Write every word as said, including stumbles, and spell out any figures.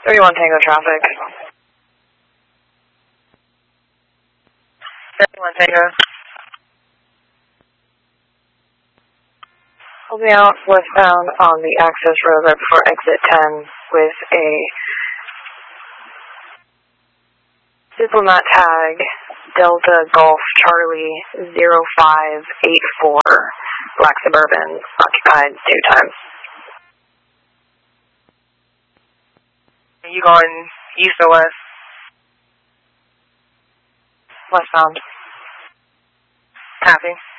thirty-one Tango traffic. thirty-one Tango. Holding out westbound on the access road right before exit ten with a diplomat tag Delta Golf Charlie zero five eight four Black Suburban occupied daytime. Are you going east or west? Westbound. Copy.